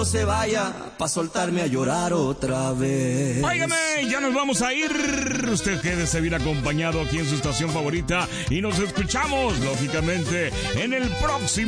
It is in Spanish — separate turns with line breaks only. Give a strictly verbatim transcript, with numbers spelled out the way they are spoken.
no se vaya pa' soltarme a llorar otra vez.
Óigame, ya nos vamos a ir. Usted quédese bien acompañado aquí en su estación favorita y nos escuchamos, lógicamente, en el próximo